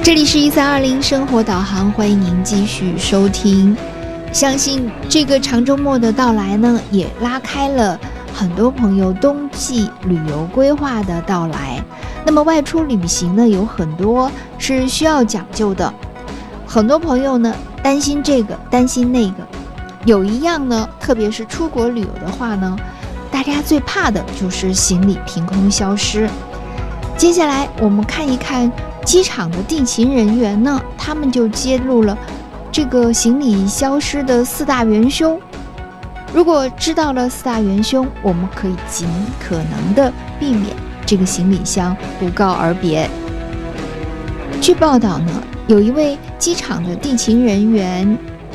这里是1320生活导航，欢迎您继续收听。相信这个长周末的到来呢，也拉开了很多朋友冬季旅游规划的到来。那么外出旅行呢，有很多是需要讲究的，很多朋友呢担心这个担心那个，有一样呢，特别是出国旅游的话呢，大家最怕的就是行李凭空消失。接下来我们看一看机场的地勤人员呢，他们就揭露了这个行李消失的4大元凶。如果知道了4大元凶，我们可以尽可能的避免这个行李箱不告而别。据报道呢，有一位机场的地勤人员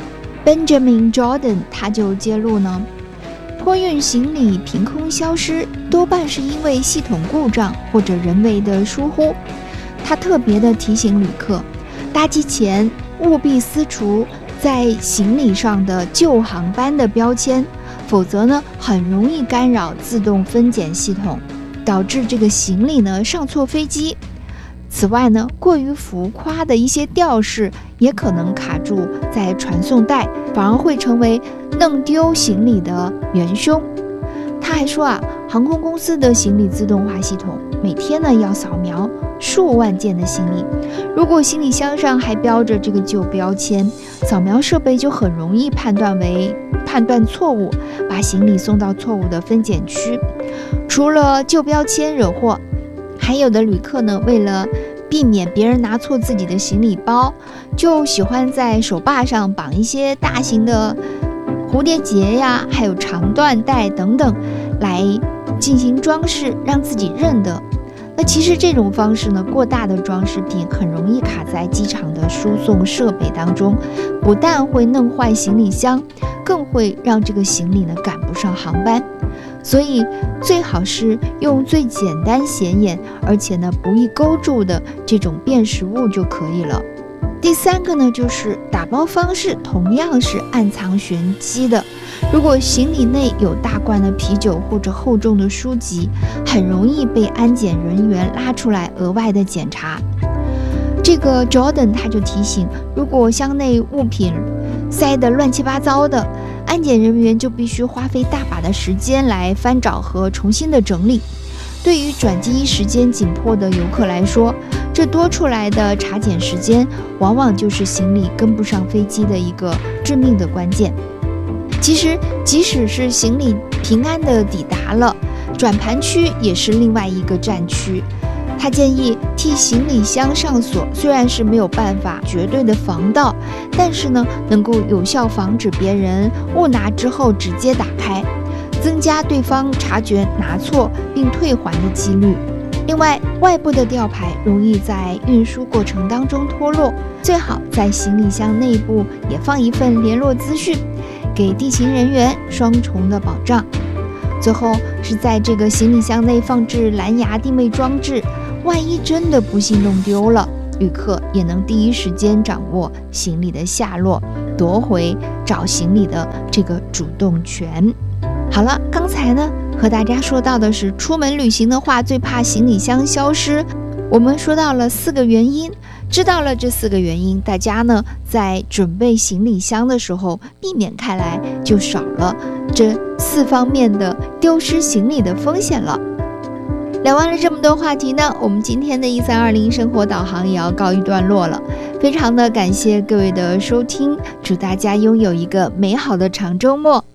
Benjamin Jordan， 他就揭露呢，托运行李凭空消失多半是因为系统故障或者人为的疏忽。他特别的提醒旅客，搭机前务必撕除在行李上的旧航班的标签，否则呢很容易干扰自动分拣系统，导致这个行李呢上错飞机。此外呢，过于浮夸的一些吊饰也可能卡住在传送带，反而会成为弄丢行李的元凶。他还说航空公司的行李自动化系统每天呢要扫描数万件的行李，如果行李箱上还标着这个旧标签，扫描设备就很容易判断错误，把行李送到错误的分拣区。除了旧标签惹祸，还有的旅客呢，为了避免别人拿错自己的行李包，就喜欢在手把上绑一些大型的蝴蝶结呀，还有长缎带等等，来进行装饰，让自己认得。那其实这种方式呢，过大的装饰品很容易卡在机场的输送设备当中，不但会弄坏行李箱，更会让这个行李呢赶不上航班。所以最好是用最简单显眼，而且呢不易勾住的这种辨识物就可以了。第3个呢，就是打包方式同样是暗藏玄机的。如果行李内有大罐的啤酒或者厚重的书籍，很容易被安检人员拉出来额外的检查。这个 Jordan 他就提醒，如果箱内物品塞得乱七八糟的，安检人员就必须花费大把的时间来翻找和重新的整理。对于转机时间紧迫的游客来说，这多出来的查检时间往往就是行李跟不上飞机的一个致命的关键。其实即使是行李平安的抵达了，转盘区也是另外一个战区。他建议替行李箱上锁，虽然是没有办法绝对的防盗，但是呢能够有效防止别人误拿之后直接打开，增加对方察觉拿错并退还的几率。另外，外部的吊牌容易在运输过程当中脱落，最好在行李箱内部也放一份联络资讯，给地勤人员双重的保障。最后是在这个行李箱内放置蓝牙定位装置，万一真的不幸弄丢了，旅客也能第一时间掌握行李的下落，夺回找行李的这个主动权。好了，刚才呢和大家说到的是出门旅行的话最怕行李箱消失，我们说到了4个原因。知道了这4个原因，大家呢在准备行李箱的时候避免开来，就少了这4方面的丢失行李的风险了。聊完了这么多话题呢，我们今天的1320生活导航也要告一段落了。非常的感谢各位的收听，祝大家拥有一个美好的长周末。